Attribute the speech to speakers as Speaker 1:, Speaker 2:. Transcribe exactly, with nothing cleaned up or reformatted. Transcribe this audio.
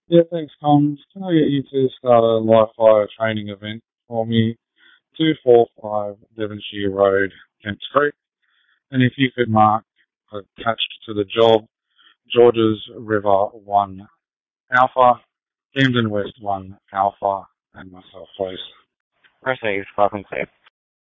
Speaker 1: Yeah, thanks, Tom. Can I get you to start a live fire training event for me? two forty-five Devonshire Road, Kent Street. And if you could mark attached to the job, Georges River one Alpha, Camden West one Alpha, and myself, please.
Speaker 2: Mercedes, welcome clear.